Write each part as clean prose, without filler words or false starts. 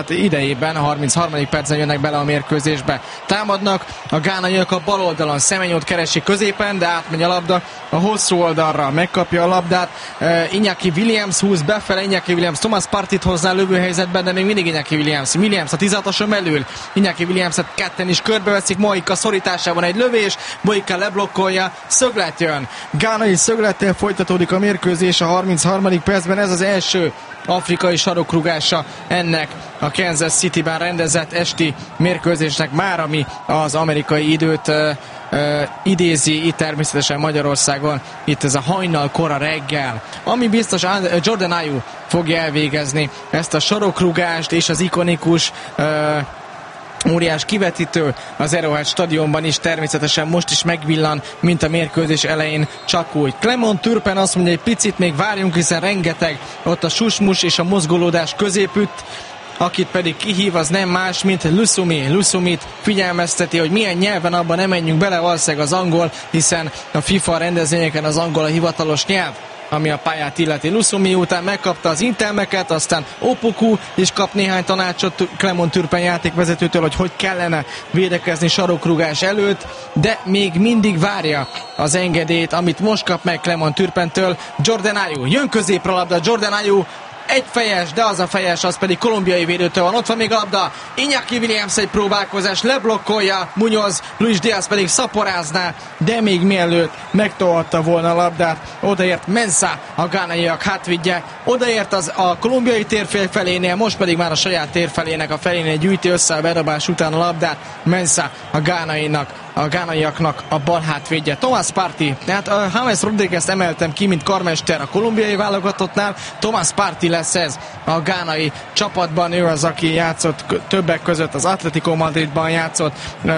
hát idejében a 33. percen jönnek bele a mérkőzésbe. Támadnak a gánaiak a bal oldalon, Semenyót keresi középen, de átmegy a labda a hosszú oldalra, megkapja a labdát, Iñaki Williams húz befele, Iñaki Williams Thomas Partit hozzá lövőhelyzetben, de még mindig Iñaki Williams a 16-oson belül, Iñaki Williams-et ketten is körbeveszik, Moika szorításában egy lövés, Moika leblokkolja, szöglet jön. Gánai szöglettel folytatódik a mérkőzés a 33. percben, ez az első afrikai sarokrúgása ennek a Kansas Cityben rendezett esti mérkőzésnek már, ami az amerikai időt idézi itt természetesen Magyarországon, itt ez a hajnal kora reggel. Ami biztos, Jordan Ayew fogja elvégezni ezt a sarokrúgást, és az ikonikus óriás kivetítő az Arrowhead stadionban is természetesen most is megvillan, mint a mérkőzés elején, csak úgy. Clement Turpin azt mondja, egy picit még várjunk, hiszen rengeteg ott a susmus és a mozgolódás középütt, akit pedig kihív, az nem más, mint Lusumit figyelmezteti, hogy milyen nyelven abban nem menjünk bele, valószínűleg az angol, hiszen a FIFA rendezvényeken az angol a hivatalos nyelv, ami a pályát illeti. Lusumi után megkapta az intelmeket, aztán Opoku is kap néhány tanácsot Clement Turpin játékvezetőtől, hogy kellene védekezni sarokrugás előtt, de még mindig várja az engedélyt, amit most kap meg Clement Turpintől. Jordan Ayew, jön középre a labda, Jordan Ayew egy fejes, de az a fejes, az pedig kolumbiai védőtől van. Ott van még a labda, Iñaki Williams egy próbálkozás, leblokkolja Muñoz, Luis Diaz pedig szaporázná, de még mielőtt megtolhatta volna a labdát, odaért Mensah, a gánaiak hátvidje, odaért a kolumbiai térfél felénél, most pedig már a saját térfelének a felénél gyűjti össze a bedobás után a labdát. Mensah a gánaiaknak a bal hátvédje. Thomas Partey, tehát James Rodriguez emeltem ki, mint karmester a kolumbiai válogatottnál, Thomas Partey lesz ez a gánai csapatban, ő az, aki játszott többek között az Atletico Madridban játszott,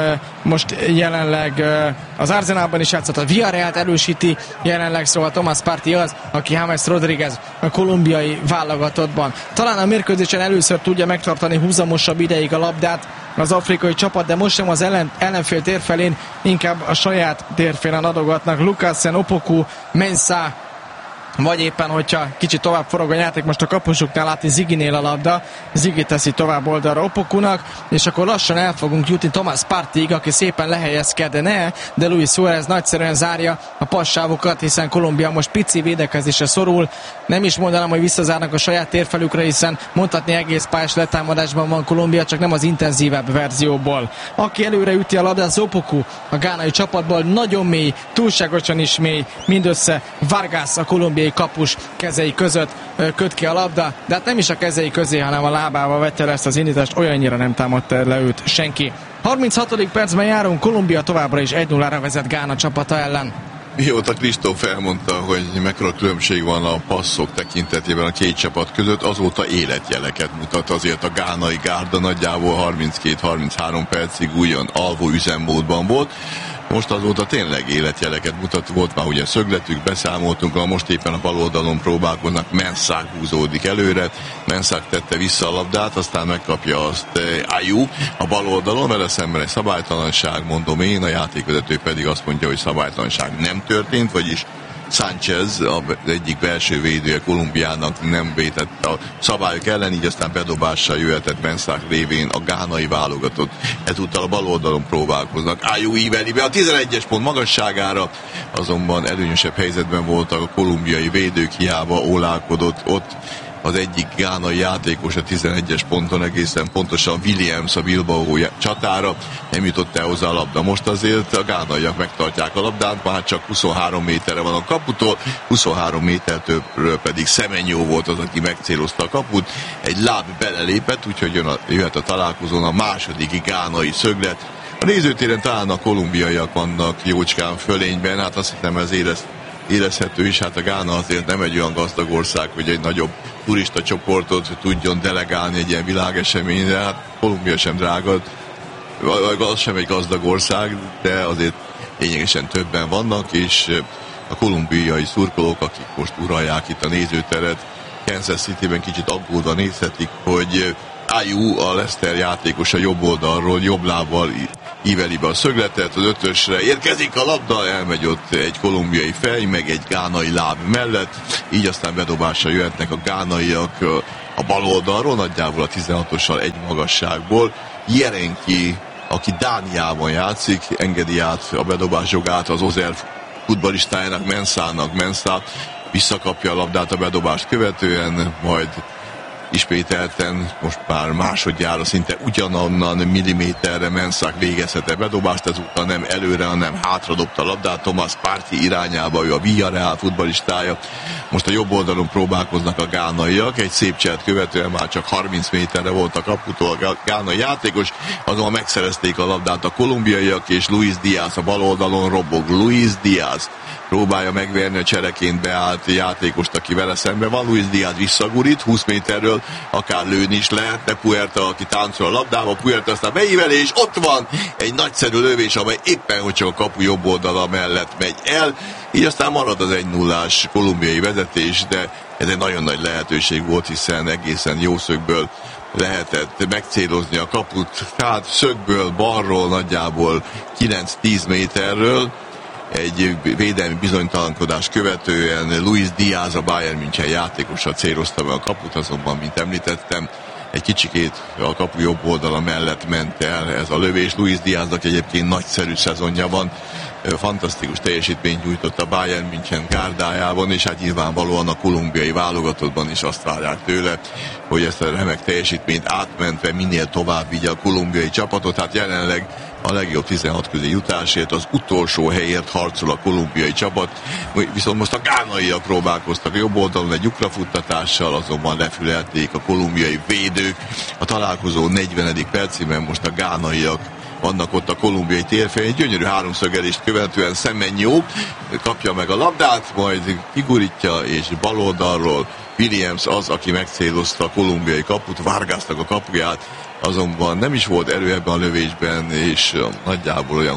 most jelenleg az Arsenalban is játszott, a Villarrealt erősíti jelenleg, szóval Thomas Partey az, aki James Rodriguez a kolumbiai válogatottban. Talán a mérkőzésen először tudja megtartani húzamosabb ideig a labdát az afrikai csapat, de most sem az ellenfél térfelén, inkább a saját térfélen adogatnak. Lukasen, Opoku, Mensah, vagy éppen, hogyha kicsit tovább forog a játék, most a kapusuknál látni Ziginél a labda, Zigi teszi tovább oldalra Opokunak, és akkor lassan el fogunk jutni Thomas Parteyig, aki szépen lehelyezkedne, de Luis Suárez nagyszerűen zárja a passávokat, hiszen Kolumbia most pici védekezésre szorul, nem is mondanám, hogy visszazárnak a saját térfelükre, hiszen mondhatni egész pályás letámadásban van Kolumbia, csak nem az intenzívebb verzióból. Aki előre üti a labdát, az Opoku, a gánai csapatból, nagyon mély, túlságosan is mély, mindössze Vargas, a kolumbiai kapus kezei között köt ki a labda, de hát nem is a kezei közé, hanem a lábával vette le ezt az indítást, olyannyira nem támadta le őt senki. 36. percben járunk, Kolumbia továbbra is 1-0-ra vezet Gána csapata ellen. Mióta Kristóf elmondta, hogy mekkora különbség van a passzok tekintetében a két csapat között, azóta életjeleket mutat azért a gánai gárda, nagyjából 32-33 percig újon alvó üzemmódban volt. Most azóta tényleg életjeleket mutat, volt már ugye szögletük, beszámoltunk, most éppen a bal oldalon próbálkoznak, Mensah húzódik előre, Mensah tette vissza a labdát, aztán megkapja azt Ayew a bal oldalon, vele szemben egy szabálytalanság, mondom én, a játékvezető pedig azt mondja, hogy szabálytalanság nem történt, vagyis Sánchez, az egyik belső védője Kolumbiának nem vétett a szabályok ellen, így aztán bedobással jöhetett Mensah révén a gánai válogatott. Ezúttal a bal oldalon próbálkoznak. Ayew íveli be a 11-es pont magasságára, azonban előnyösebb helyzetben voltak a kolumbiai védők, hiába ólálkodott ott az egyik gánai játékos a 11-es ponton, egészen pontosan Williams a Bilbao csatára, nem jutott el hozzá a labda. Most azért a gánaiak megtartják a labdát, már csak 23 méterre van a kaputól, 23 métertől pedig Semenyó volt az, aki megcélozta a kaput, egy láb belelépett, úgyhogy jöhet a találkozón a második gánai szöglet. A nézőtéren talán a kolumbiaiak vannak jócskán fölényben, hát azt hiszem ez érezhető is, hát a Gána azért nem egy olyan gazdag ország, hogy egy nagyobb turista csoportot tudjon delegálni egy ilyen világeseményre, hát Kolumbia sem drága, az sem egy gazdag ország, de azért lényegesen többen vannak, és a kolumbiai szurkolók, akik most uralják itt a nézőteret, Kansas Cityben kicsit aggódva nézhetik, hogy Ayew, a Leicester játékos a jobb oldalról, jobb lábbal íveli be a szögletet, az ötösre érkezik a labda, elmegy ott egy kolumbiai fej, meg egy gánai láb mellett, így aztán bedobásra jöhetnek a gánaiak, a bal oldalról, nagyjából a 16-ossal egy magasságból. Jerenki, aki Dániában játszik, engedi át a bedobás jogát az Ozer futballistájának, Mensah visszakapja a labdát a bedobást követően, majd ismételten, most már másodjára szinte ugyanonnan milliméterre Mensah végezhet bedobást, ezúttal nem előre, hanem hátra dobta a labdát Thomas Partey irányába, ő a Villarreal futballistája. Most a jobb oldalon próbálkoznak a gánaiak, egy szép cselt követően már csak 30 méterre volt a kaputól a gánai játékos, azonban megszerezték a labdát a kolumbiaiak, és Luis Diaz a bal oldalon robog. Luis Diaz próbálja megverni a csereként beállt játékost, aki vele szemben van. Luis Diaz visszagurít, 20 méterről akár lőni is lehet, de Puerta, aki táncol a labdába, Puerta aztán beíveli, és ott van egy nagyszerű lövés, amely éppen, hogy csak a kapu jobb oldala mellett megy el, így aztán marad az 1-0-ás kolumbiai vezetés, de ez egy nagyon nagy lehetőség volt, hiszen egészen jó szögből lehetett megcélozni a kaput, tehát szögből, balról nagyjából 9-10 méterről, egy védelmi bizonytalankodás követően Luis Diaz, a Bayern München játékosa célozta be a kaput, azonban, mint említettem, egy kicsikét a kapu jobb oldala mellett ment el ez a lövés. Luis Diaznak egyébként nagyszerű szezonja van, fantasztikus teljesítményt nyújtott a Bayern München gárdájában, és hát nyilvánvalóan a kolumbiai válogatottban is azt várják tőle, hogy ezt a remek teljesítményt átmentve minél tovább vigye a kolumbiai csapatot. Hát jelenleg a legjobb 16 közé jutásért, az utolsó helyért harcol a kolumbiai csapat, viszont most a gánaiak próbálkoztak jobb oldalon egy lyukrafuttatással, azonban lefülelték a kolumbiai védők. A találkozó 40. percében most a gánaiak vannak ott a kolumbiai térfején, gyönyörű háromszögelést követően Semenyo kapja meg a labdát, majd kigurítja, és bal oldalról Williams az, aki megcélozta a kolumbiai kaput, Vargasnak a kapuját, azonban nem is volt erő ebben a lövésben, és nagyjából olyan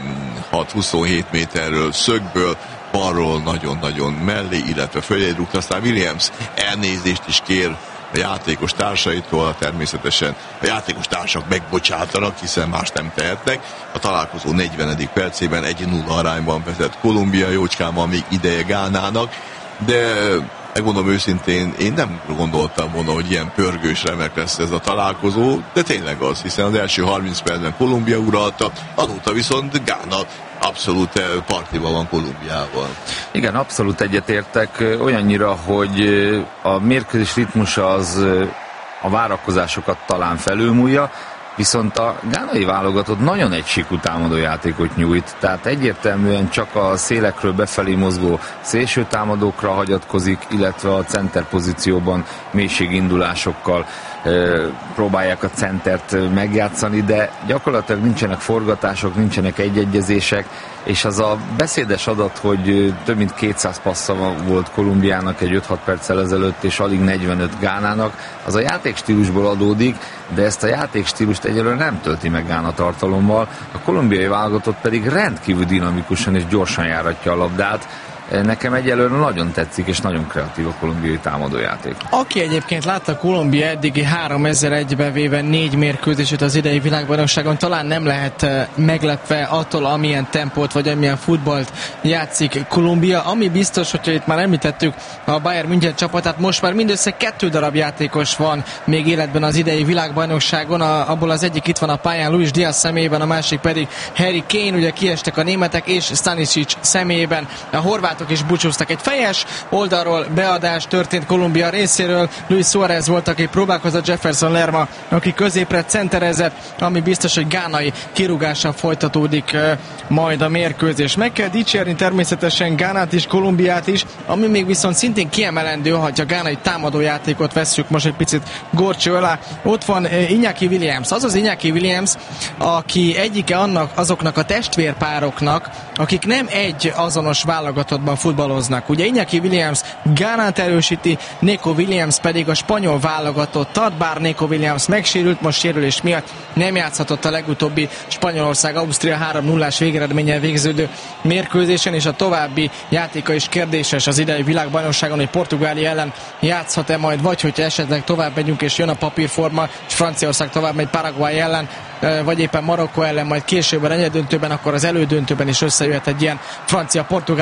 26-27 méterről szögből balról nagyon-nagyon mellé, illetve fölé rúgt, aztán Williams elnézést is kér a játékos társaitól, természetesen a játékos társak megbocsátanak, hiszen más nem tehetnek. A találkozó 40. percében 1-0 arányban vezet Kolumbia, jócskán van még ideje Gánának, de megmondom őszintén, én nem gondoltam volna, hogy ilyen pörgős, remek lesz ez a találkozó, de tényleg az, hiszen az első 30 percben Kolumbia uralta, azóta viszont Gána abszolút partiban van Kolumbiával. Igen, abszolút egyetértek, olyannyira, hogy a mérkőzés ritmusa az a várakozásokat talán felülmúlja, viszont a gánai válogatott nagyon egysíkú támadójátékot nyújt, tehát egyértelműen csak a szélekről befelé mozgó szélső támadókra hagyatkozik, illetve a center pozícióban mélységindulásokkal próbálják a centert megjátszani, de gyakorlatilag nincsenek forgatások, nincsenek egyegyezések, és az a beszédes adat, hogy több mint 200 passza volt Kolumbiának egy 5-6 perccel ezelőtt, és alig 45 Gánának, az a játékstílusból adódik, de ezt a játékstílust egyelőre nem tölti meg Gána tartalommal, a kolumbiai válogatott pedig rendkívül dinamikusan és gyorsan járatja a labdát. Nekem egyelőre nagyon tetszik, és nagyon kreatív a kolumbiai támadójáték. Aki egyébként látta Kolumbia eddigi 3001-be véve 4 mérkőzését az idei világbajnokságon, talán nem lehet meglepve attól, amilyen tempót vagy amilyen futballt játszik Kolumbia. Ami biztos, hogyha itt már említettük a Bayern München csapatát, most már mindössze 2 darab játékos van még életben az idei világbajnokságon, abból az egyik itt van a pályán Luis Diaz személyében, a másik pedig Harry Kane, ugye kiestek a németek, és Stanisic személyében a horvátok is búcsúztak. Egy fejes oldalról beadás történt Kolumbia részéről. Luis Suárez volt, aki próbálkozott, Jefferson Lerma, aki középre centerezett, ami biztos, hogy gánai kirúgással folytatódik majd a mérkőzés. Meg kell dicsérni természetesen Gánát is, Kolumbiát is, ami még viszont szintén kiemelendő, ha a gánai támadójátékot vesszük most egy picit górcső alá. Ott van Iñaki Williams. Az Iñaki Williams, aki egyike azoknak a testvérpároknak, akik nem egy azonos válogatottban futballoznak. Ugye Iñaki Williams Gánát erősíti, Nico Williams pedig a spanyol válogatottat, bár Nico Williams megsérült, most sérülés miatt nem játszhatott a legutóbbi Spanyolország-Ausztria 3-0-ás végeredménnyel végződő mérkőzésen, és a további játéka is kérdéses az idei világbajnokságon, hogy Portugália ellen játszhat-e majd, vagy hogyha esetleg tovább megyünk és jön a papírforma, és Franciaország tovább megy Paraguay ellen, vagy éppen Marokkó ellen, majd később a negyeddöntőben, akkor az elődöntőben is összejöhet egy ilyen francia-portugál összecsapás.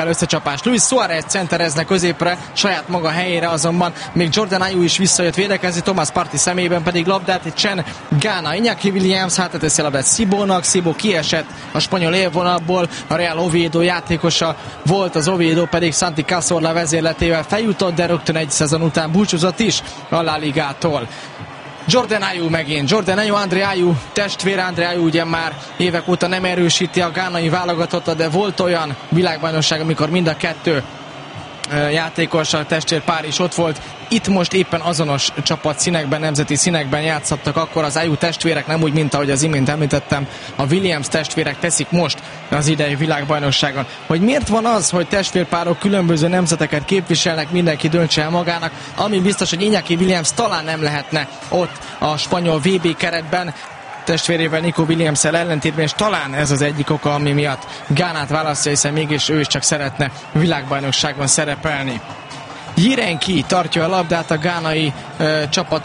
kapás. Luis Suárez centerezne középre, saját maga helyére azonban még Jordan Ayew is visszajött védekezni, Thomas Partey személyében pedig labdát csen Ghana. Iñaki Williams hátrateszi a labdát Szibónak, Szibó kiesett a spanyol élvonalból, a Real Oviedo játékosa volt, az Oviedo pedig Santi Cazorla vezérletével feljutott, de rögtön egy szezon után búcsúzott is a La Ligától. Jordan Ayew megint. Jordan Ayew, André Ayew testvére. André Ayew ugye már évek óta nem erősíti a gánai válogatottat, de volt olyan világbajnokság, amikor mind a kettő játékos, a testvérpár is ott volt. Itt most éppen azonos csapat színekben, nemzeti színekben játszottak akkor az Ayew testvérek, nem úgy, mint ahogy az imént említettem, a Williams testvérek teszik most az idei világbajnokságon. Hogy miért van az, hogy testvérpárok különböző nemzeteket képviselnek, mindenki döntse el magának, ami biztos, hogy Iñaki Williams talán nem lehetne ott a spanyol VB keretben, testvérével Nico Williams-el ellentétben, és talán ez az egyik oka, ami miatt Gánát választja, hiszen mégis ő is csak szeretne világbajnokságban szerepelni. Jirenki tartja a labdát, a gánai csapat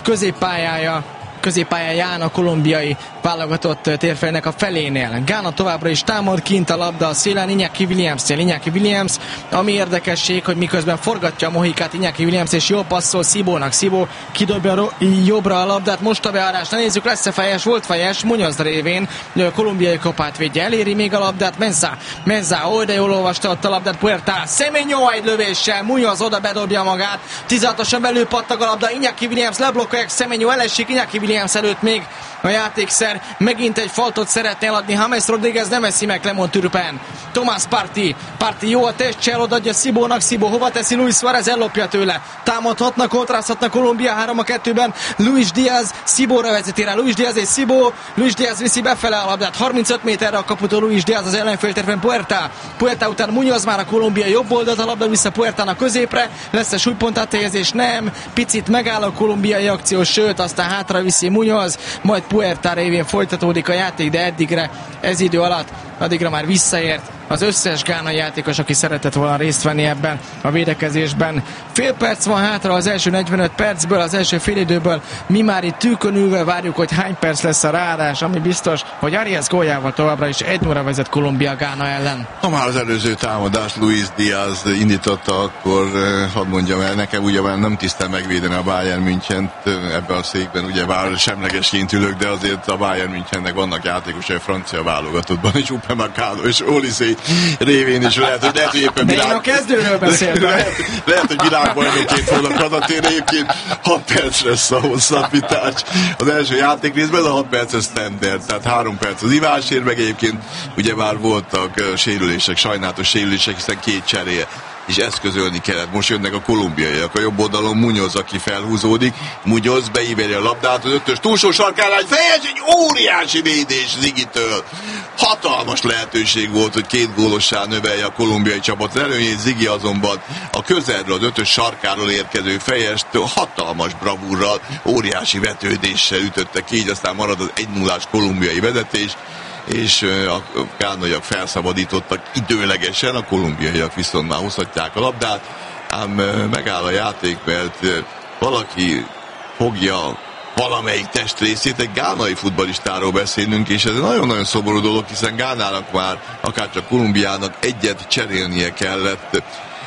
középpályáján a kolumbiai válogatott térfelének a felénél. Gána továbbra is támad, kint a labda a szélen, Iñaki Williams, ami érdekesség, hogy miközben forgatja a mohikát Iñaki Williams, és jól passzol Szibónak. Szibó kidobja jobbra a labdát, most a beárás, ne nézzük, lesz-e fejes, volt fejes, Muñoz révén, a kolumbiai kapát védje, eléri még a labdát, Mensah, de jól olvasta ott a labdát, Puerta, Semenyo egy lövéssel, Muñoz oda bedobja magát, 16-osan belül pattag a labda, Iñaki Williams leblokkolják, Semenyo elesik, Iñaki Williams előtt még a játékszer, megint egy faltot szeretne eladni, James Rodríguez nem eszi meg Clement Turpin. Thomas Partey jó a testcsel, odadja Szibónak, Szibó hova teszi, Luis Suárez ellopja tőle, támadhatnak, kontrázhatnak Kolumbia 3-2-ben, Luis Diaz Szibóra vezeti rá, Luis Diaz és Szibó, Luis Diaz viszi befele a labdát, 35 méterre a kaputól Luis Diaz, az ellenféltérben Puerta után Muñoz már a Kolumbia jobb oldalt, a labda vissza Puertának középre, lesz-e súlypontáthelyezés, nem, picit megáll a kolumbiai akció, sőt, aztán hátra viszi Muñoz, majd Puerta révén folytatódik a játék, de eddigre, ez idő alatt, addigra már visszaért az összes gánai játékos, aki szeretett volna részt venni ebben a védekezésben. Fél perc van hátra az első 45 percből, az első félidőből. Mi már itt tűkön ülve várjuk, hogy hány perc lesz a ráadás, ami biztos, hogy Arias góljával továbbra is 1-0 vezet Kolumbia Gána ellen. Ha már az előző támadást Luis Diaz indította, akkor hadd mondjam el, nekem ugye már nem tisztel megvédeni a Bayern Münchent ebben a székben, ugye bár semlegesként ülök, de azért a Bayern Münchennek vannak játékosai a francia válogatottban, és Upamecano és Olise révén is lehet, hogy éppen én a kezdőről beszéltem. Lehet, hogy világbajnokként fognak adatérni, egyébként 6 perc lesz a hosszabbítás az első játékrészben, ez a 6 perces standard, tehát 3 perc az ivásért, meg egyébként ugye már voltak sérülések, sajnálatos sérülések, hiszen 2 cseréje és eszközölni kellett. Most jönnek a kolumbiaiak. A jobb oldalon Muñoz, aki felhúzódik. Muñoz beíveri a labdát az 5-ös túlsó sarkára, egy fejes, egy óriási védés Zigitől. Hatalmas lehetőség volt, hogy 2 gólossá növelje a kolumbiai csapat előnyét. Zigi azonban a közelről, az 5-ös sarkáról érkező fejest hatalmas bravúrral, óriási vetődéssel ütötte ki, így aztán marad az 1-0-ás kolumbiai vezetés, és a gánaiak felszabadítottak időlegesen, a kolumbiaiak viszont már hozhatják a labdát, ám megáll a játék, mert valaki fogja valamelyik testrészét, egy gánai futballistáról beszélünk, és ez egy nagyon-nagyon szomorú dolog, hiszen Gánának már, akárcsak Kolumbiának egyet cserélnie kellett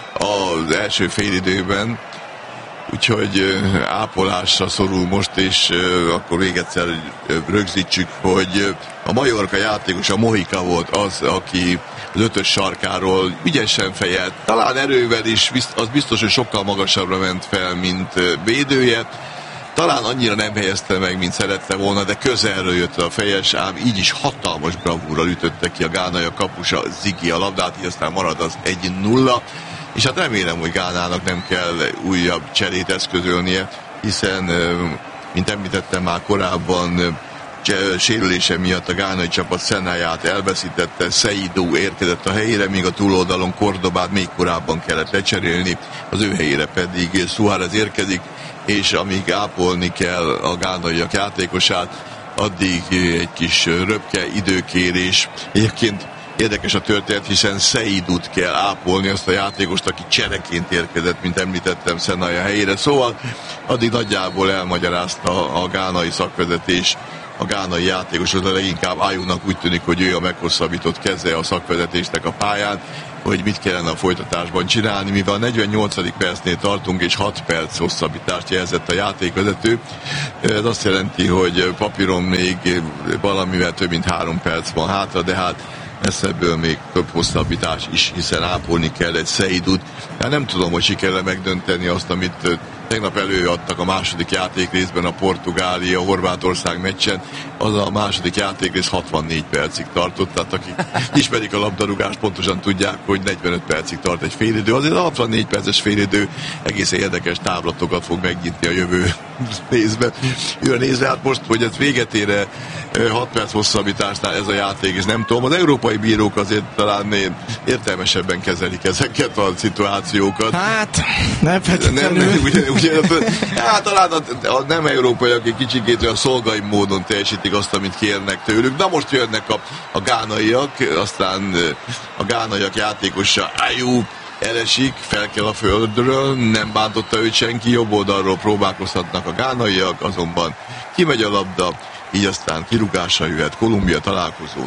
az első félidőben, úgyhogy ápolásra szorul most, és akkor még egyszer rögzítsük, hogy a Majorka játékos, a Mohika volt az, aki az 5-ös sarkáról ügyesen fejelt, talán erővel is, az biztos, hogy sokkal magasabbra ment fel, mint védője, talán annyira nem helyezte meg, mint szerette volna, de közelről jött a fejes, ám így is hatalmas bravúrral ütötte ki a gánai a kapusa Zigi a labdát, így aztán marad az 1-0, és hát remélem, hogy Gánának nem kell újabb cserét eszközölnie, hiszen, mint említettem már korábban, sérülése miatt a gánai csapat Szenáját elveszítette, Seydou érkezett a helyére, míg a túloldalon Cordobát még korábban kellett lecserélni, az ő helyére pedig Suárez érkezik, és amíg ápolni kell a gánaiak játékosát, addig egy kis röpke időkérés. Egyébként érdekes a történet, hiszen Seidout kell ápolni, azt a játékost, aki csereként érkezett, mint említettem, Szenája helyére. Szóval addig nagyjából elmagyarázta a gánai szakvezetés a gánai játékosot, de leginkább Ayewnak úgy tűnik, hogy ő a meghosszabbított keze a szakvezetésnek a pályán, hogy mit kellene a folytatásban csinálni, mivel a 48. percnél tartunk, és 6 perc hosszabbítást jelzett a játékvezető. Ez azt jelenti, hogy papíron még valamivel több mint 3 perc van hátra, de hát lesz ebből még több hosszabbítás is, hiszen ápolni kell egy Seidut. Hát nem tudom, hogy sikerül megdönteni azt, amit tegnap előadtak a második játékrészben a Portugália-Horvátország meccsen. Az a második játékrész 64 percig tartott, tehát akik ismerik a labdarúgást, pontosan tudják, hogy 45 percig tart egy félidő. Azért a 64 perces félidő egészen érdekes távlatokat fog megnyitni a jövő nézve. Hát most, hogy ez véget ér 6 perc hosszabbításnál ez a játék, és nem tudom, az európai bírók azért talán értelmesebben kezelik ezeket a szituációkat. Hát, nem feltétlenül. Hát talán a nem európaiak egy kicsikét olyan szolgai módon teljesítik azt, amit kérnek tőlük. Na most jönnek a gánaiak, aztán a gánaiak játékosa Ayew elesik, fel kell a földről, nem bántotta őt senki, jobb oldalról próbálkozhatnak a gánaiak, azonban kimegy a labda, így aztán kirúgása jöhet. Kolumbia találkozó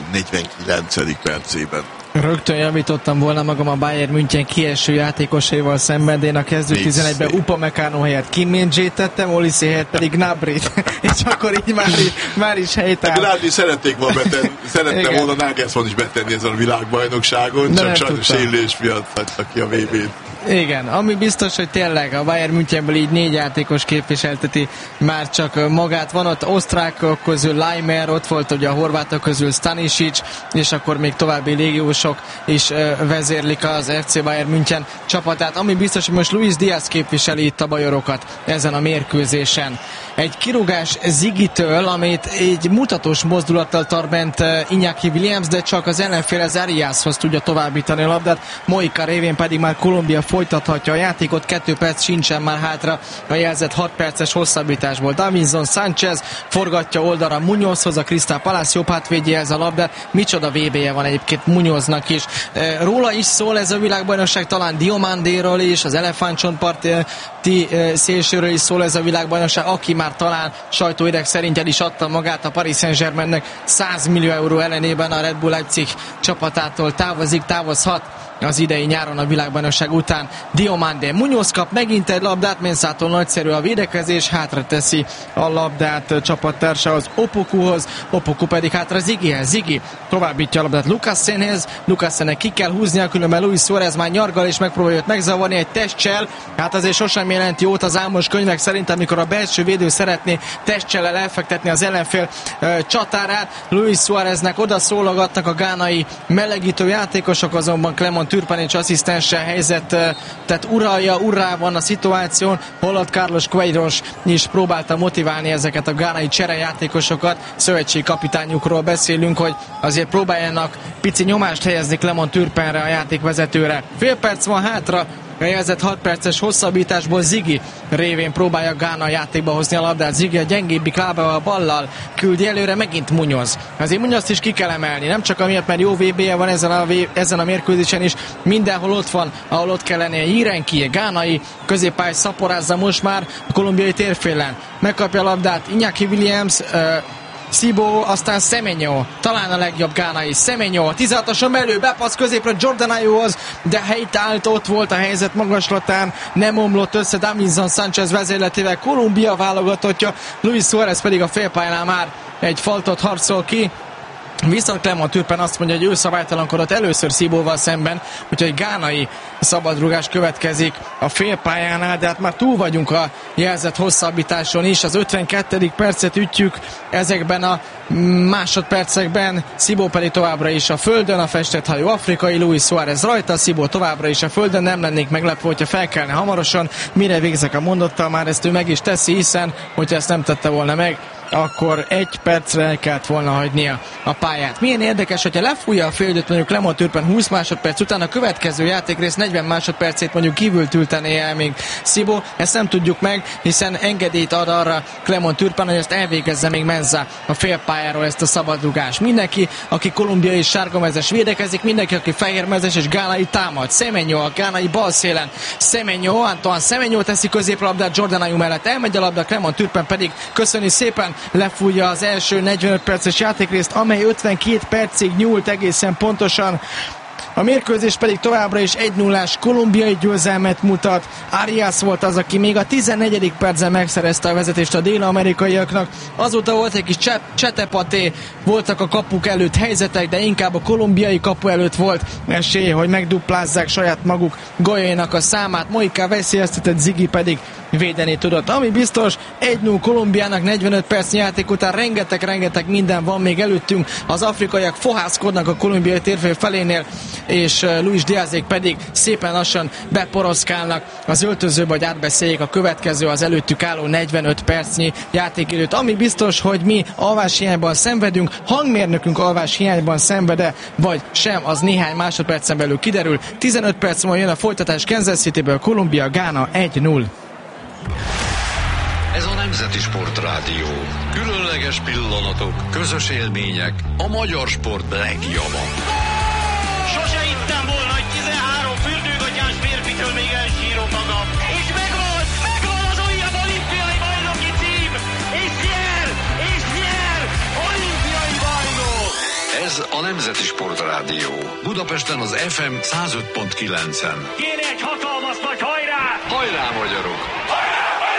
49. percében. Rögtön javítottam volna magam a Bayern München kieső játékosaival szemben, de én a kezdő 11-ben Upamecano helyett Kim Min-jae tettem, Olise helyett pedig Gnabryt, és akkor így már is helytáll. Gnabry szerettem volna Nagelsmann is betenni ezen a világbajnokságon, csak sajnos sérülés miatt hagyta ki a VB-t. Igen, ami biztos, hogy tényleg a Bayern Münchenből így 4 játékos képviselteti már csak magát. Van ott osztrákok közül Leimer, ott volt ugye a horvátok közül Stanisic, és akkor még további légiósok is vezérlik az FC Bayern München csapatát. Ami biztos, hogy most Luis Diaz képviseli itt a bajorokat ezen a mérkőzésen. Egy kirúgás Zigitől, amit egy mutatós mozdulattal tart bent Iñaki Williams, de csak az ellenfél az Ariashoz tudja továbbítani a labdát. Moika révén pedig már Kolumbia folytathatja a játékot, 2 perc sincsen már hátra a jelzett 6 perces hosszabbításból. Davinson Sánchez forgatja oldalra Muñozhoz, a Crystal Palace jobb hátvédjéhez a labdát. Micsoda VB-je van egyébként Muñoznak is. Róla is szól ez a világbajnokság, talán Diomandéról is, az elefántcsontparti szélsőről is szól ez a világbajnokság, aki már talán sajtóideg szerint el is adta magát a Paris Saint-Germainnek 100 millió euró ellenében a Red Bull Leipzig csapatától távozhat az idei nyáron a világbajnokság után. Diomandé. Muñoz kap megint egy labdát, Mensától nagyszerű a védekezés, hátra teszi a labdát csapattársához, Opokuhoz, Opoku pedig hátra Zigihez. Zigi továbbítja a labdát Lukassenhez, Lukassennek ki kell húznia, különben Luis Suárez már nyargal és megpróbálja őt megzavarni egy testcsel. Hát azért sosem jelenti jót az álmos könyvek szerint, amikor a belső védő szeretné testcsellel elfektetni az ellenfél csatárát. Luis Suáreznek oda szólogatnak a gánai melegítő játékosok, azonban Clement Turpanics asszisztense helyzetet urrá van a szituáción, holott Carlos Queiroz is próbálta motiválni ezeket a gánai cserejátékosokat. Szövetségi kapitányukról beszélünk, hogy azért próbáljanak pici nyomást helyezni Clement Turpinre, a játékvezetőre. Fél perc van hátra, a jelzett 6 perces hosszabbításból Zigi révén próbálja Gána játékba hozni a labdát. Zigi a gyengébbik lábával, a ballal küldi előre, megint Muñoz. Azért Muñozt is ki kell emelni, nem csak amiatt, mert jó VB-je van ezen a mérkőzésen is, mindenhol ott van, ahol ott kell lennie. Jirenki, gánai középpály szaporázza most már a kolumbiai térfélen. Megkapja a labdát Iñaki Williams, Szibó, aztán Semenyo, talán a legjobb gánai. Semenyo, 16-oson belül, bepasz középre Jordan Ayewhoz, de helytált, ott volt a helyzet magaslatán, nem omlott össze Davinson Sánchez vezérletével, Kolumbia válogatottja, Luis Suárez pedig a félpályánál már egy faltot harcol ki. Viszont Clement Turpin azt mondja, hogy ő szabálytalankodott először Szibóval szemben, úgyhogy gánai szabadrugás következik a félpályánál, de hát már túl vagyunk a jelzett hosszabbításon is. Az 52. percet ütjük ezekben a másodpercekben. Szibó pedig továbbra is a földön, a festett hajú afrikai, Luis Suárez rajta, Szibó továbbra is a földön. Nem lennék meglepve, hogyha felkelne hamarosan. Mire végzek a mondattal, már ezt ő meg is teszi, hiszen hogyha ezt nem tette volna meg, akkor 1 percre el kellett volna hagynia a pályát. Milyen érdekes, hogyha lefújja a félidőt mondjuk Clement Turpin 20 másodperc után, a következő játékrész 40 másodpercét mondjuk kívül tültené el még Szibó. Ezt nem tudjuk meg, hiszen engedélyt ad arra Clement Turpin, hogy ezt elvégezze még Mensa a félpályáról ezt a szabadrugást. Mindenki, aki kolumbiai és sárgamezes védekezik, mindenki, aki fehérmezes és gánai támad. Semenyo a gánai bal szélen. Antoine Semenyo teszi középlabdát Jordan Ayew mellett. Elmegy a labda, Clement Turpin pedig köszöni szépen, lefújja az első 45 perces játékrészt, amely 52 percig nyúlt egészen pontosan. A mérkőzés pedig továbbra is 1-0-ás kolumbiai győzelmet mutat. Arias volt az, aki még a 14. percen megszerezte a vezetést a dél-amerikaiaknak. Azóta volt egy kis csetepaté, voltak a kapuk előtt helyzetek, de inkább a kolumbiai kapu előtt volt esély, hogy megduplázzák saját maguk góljainak a számát. Moika veszélyeztetett, Ziggy pedig védeni tudott. Ami biztos, 1-0 Kolumbiának 45 perc játék után rengeteg minden van még előttünk. Az afrikaiak fohászkodnak a kolumbiai térfél felénél, és Luis Diazék pedig szépen lassan beporoszkálnak az öltözőbe, hogy átbeszéljék a következő, az előttük álló 45 percnyi játékidőt. Ami biztos, hogy mi alváshiányban szenvedünk, hangmérnökünk alváshiányban szenvede, vagy sem, az néhány másodpercen belül kiderül. 15 perc múlva jön a folytatás Kansas Cityből, Kolumbia, Gána 1-0. Ez a Nemzeti Sportrádió. Különleges pillanatok, közös élmények, a magyar sport legjava. Sose hittem volna, hogy 13 fürdőgatyás férfitől még elsírom magam. És megvan az újabb olimpiai bajnoki cím! És nyer! Olimpiai bajnok! Ez a Nemzeti Sportrádió. Budapesten az FM 105.9-en. Kéne egy hatalmas